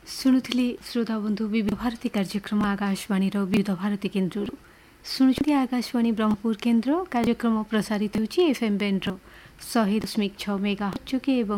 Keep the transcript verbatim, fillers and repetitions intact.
ଶୁଣୁଥିଲି ଶ୍ରୋତା ବନ୍ଧୁ ବିବିଧ ଭାରତୀ କାର୍ଯ୍ୟକ୍ରମ ଆକାଶବାଣୀର ବିବିଧ ଭାରତୀ କେନ୍ଦ୍ରରୁ ଶୁଣୁଛନ୍ତି। ଆକାଶବାଣୀ ବ୍ରହ୍ମପୁର କେନ୍ଦ୍ର କାର୍ଯ୍ୟକ୍ରମ ପ୍ରସାରିତ ହେଉଛି ଏଫ୍ ଏମ୍ ବ୍ୟାଣ୍ଡର ଶହେ ଦଶମିକ ଛଅ ମେଗା ଯୋଗେ ଏବଂ